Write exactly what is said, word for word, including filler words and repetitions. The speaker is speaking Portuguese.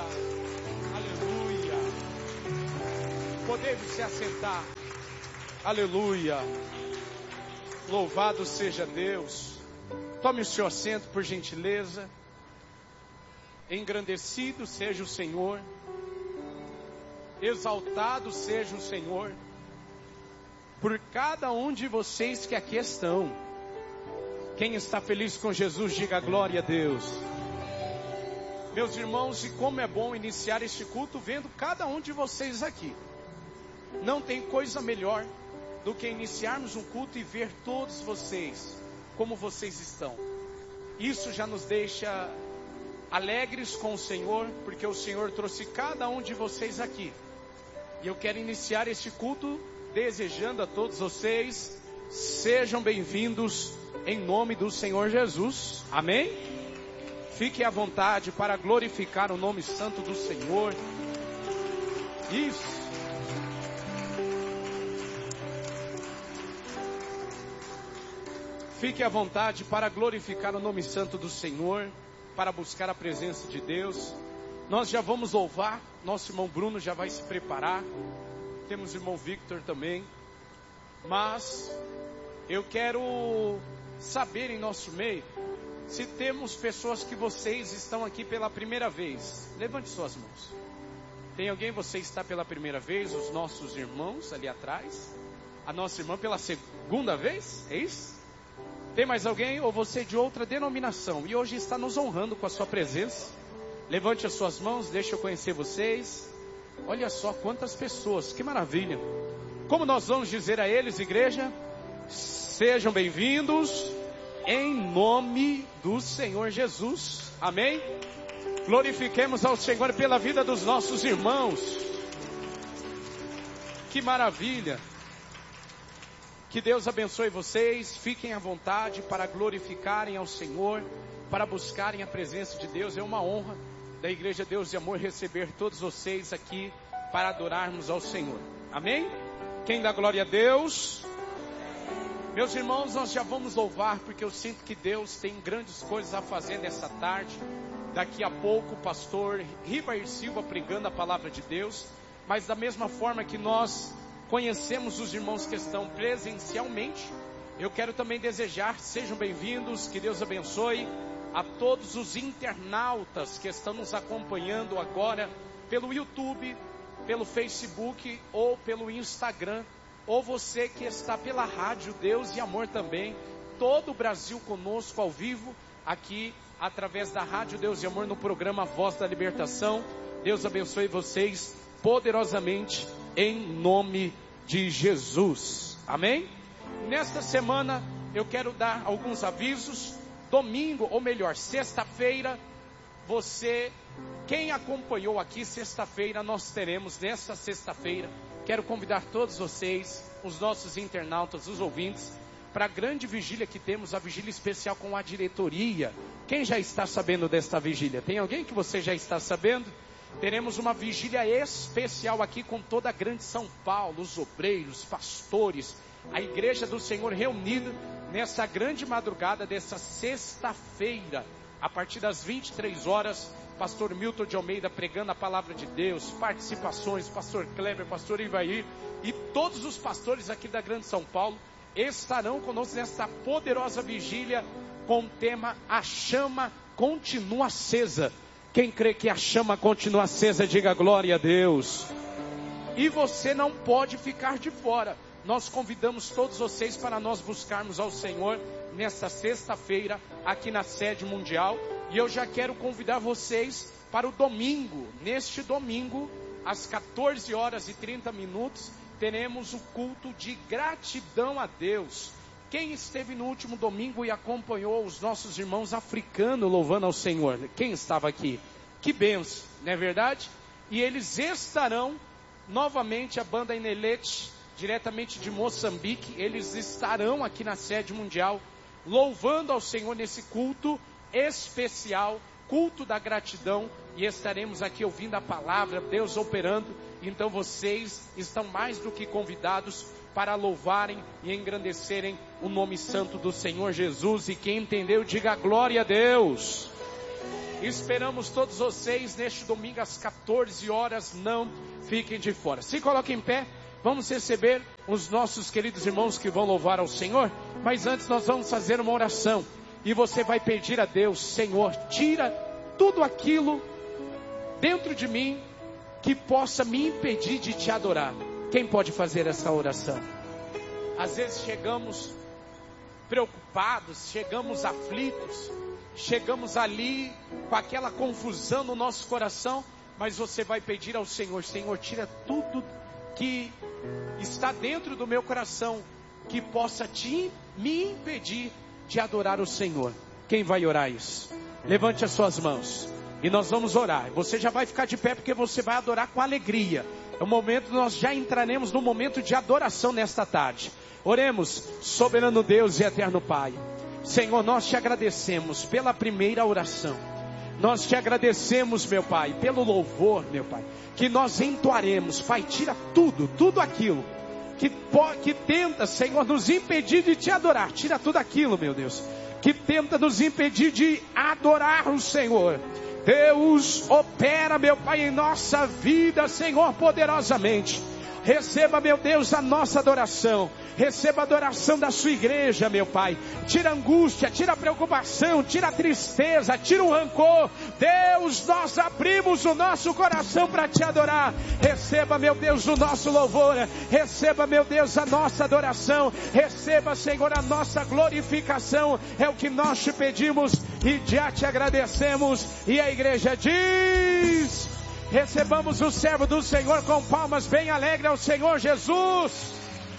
Aleluia. Aleluia. Podemos se assentar. Aleluia. Louvado seja Deus. Tome o seu assento, por gentileza. Engrandecido seja o Senhor. Exaltado seja o Senhor. Por cada um de vocês que aqui estão. Quem está feliz com Jesus, diga glória a Deus. Meus irmãos, e como é bom iniciar este culto vendo cada um de vocês aqui. Não tem coisa melhor do que iniciarmos um culto e ver todos vocês, como vocês estão. Isso já nos deixa alegres com o Senhor, porque o Senhor trouxe cada um de vocês aqui. E eu quero iniciar este culto desejando a todos vocês, sejam bem-vindos em nome do Senhor Jesus. Amém? Fique à vontade para glorificar o nome santo do Senhor. Isso. Fique à vontade para glorificar o nome santo do Senhor, para buscar a presença de Deus. Nós já vamos louvar, nosso irmão Bruno já vai se preparar. Temos o irmão Victor também. Mas eu quero saber em nosso meio, se temos pessoas que vocês estão aqui pela primeira vez. Levante suas mãos. Tem alguém, você está pela primeira vez? Os nossos irmãos ali atrás. A nossa irmã pela segunda vez? É isso? Tem mais alguém? Ou você de outra denominação e hoje está nos honrando com a sua presença? Levante as suas mãos, deixa eu conhecer vocês. Olha só quantas pessoas, que maravilha. Como nós vamos dizer a eles, igreja? Sejam bem-vindos em nome do Senhor Jesus. Amém? Glorifiquemos ao Senhor pela vida dos nossos irmãos. Que maravilha. Que Deus abençoe vocês. Fiquem à vontade para glorificarem ao Senhor, para buscarem a presença de Deus. É uma honra da Igreja Deus de Amor receber todos vocês aqui para adorarmos ao Senhor. Amém? Quem dá glória a Deus? Meus irmãos, nós já vamos louvar, porque eu sinto que Deus tem grandes coisas a fazer nessa tarde. Daqui a pouco o pastor Rivair Silva pregando a palavra de Deus. Mas da mesma forma que nós conhecemos os irmãos que estão presencialmente, eu quero também desejar, sejam bem-vindos, que Deus abençoe a todos os internautas que estão nos acompanhando agora pelo YouTube, pelo Facebook ou pelo Instagram, ou você que está pela rádio Deus e Amor também, todo o Brasil conosco ao vivo, aqui através da rádio Deus e Amor no programa Voz da Libertação. Deus abençoe vocês poderosamente em nome de Jesus. Amém? Nesta semana eu quero dar alguns avisos. Domingo, ou melhor, sexta-feira, você, quem acompanhou aqui, sexta-feira, nós teremos, nesta sexta-feira, quero convidar todos vocês, os nossos internautas, os ouvintes, para a grande vigília que temos, a vigília especial com a diretoria. Quem já está sabendo desta vigília? Tem alguém que você já está sabendo? Teremos uma vigília especial aqui com toda a grande São Paulo, os obreiros, pastores, a igreja do Senhor reunida nessa grande madrugada dessa sexta-feira, a partir das vinte e três horas, pastor Milton de Almeida pregando a palavra de Deus, participações, pastor Kleber, pastor Ivair e todos os pastores aqui da grande São Paulo estarão conosco nesta poderosa vigília com o tema A Chama Continua Acesa. Quem crê que a chama continua acesa, diga glória a Deus. E você não pode ficar de fora. Nós convidamos todos vocês para nós buscarmos ao Senhor nesta sexta-feira aqui na sede mundial. E eu já quero convidar vocês para o domingo. Neste domingo, às quatorze horas e trinta minutos, teremos o culto de gratidão a Deus. Quem esteve no último domingo e acompanhou os nossos irmãos africanos louvando ao Senhor? Quem estava aqui? Que benção, não é verdade? E eles estarão novamente, a banda Inelete, diretamente de Moçambique, eles estarão aqui na sede mundial, louvando ao Senhor nesse culto especial, culto da gratidão, e estaremos aqui ouvindo a palavra, Deus operando. Então vocês estão mais do que convidados para louvarem e engrandecerem o nome santo do Senhor Jesus. E quem entendeu, diga glória a Deus. Esperamos todos vocês neste domingo às quatorze horas. Não fiquem de fora. Se coloquem em pé. Vamos receber os nossos queridos irmãos que vão louvar ao Senhor. Mas antes nós vamos fazer uma oração. E você vai pedir a Deus: Senhor, tira tudo aquilo dentro de mim que possa me impedir de te adorar. Quem pode fazer essa oração? Às vezes chegamos preocupados, chegamos aflitos, chegamos ali com aquela confusão no nosso coração. Mas você vai pedir ao Senhor: Senhor, tira tudo que está dentro do meu coração que possa te, me impedir de adorar o Senhor. Quem vai orar isso? Levante as suas mãos e nós vamos orar. Você já vai ficar de pé porque você vai adorar com alegria. É o momento, nós já entraremos no momento de adoração nesta tarde. Oremos. Soberano Deus e eterno Pai, Senhor, nós te agradecemos pela primeira oração. Nós te agradecemos, meu Pai, pelo louvor, meu Pai, que nós entoaremos. Pai, tira tudo, tudo aquilo que, que tenta, Senhor, nos impedir de te adorar. Tira tudo aquilo, meu Deus, que tenta nos impedir de adorar o Senhor. Deus, opera, meu Pai, em nossa vida, Senhor, poderosamente. Receba, meu Deus, a nossa adoração. Receba a adoração da sua igreja, meu Pai. Tira a angústia, tira a preocupação, tira a tristeza, tira o rancor. Deus, nós abrimos o nosso coração para te adorar. Receba, meu Deus, o nosso louvor. Receba, meu Deus, a nossa adoração. Receba, Senhor, a nossa glorificação. É o que nós te pedimos e já te agradecemos. E a igreja diz: recebamos o servo do Senhor com palmas bem alegres ao Senhor Jesus.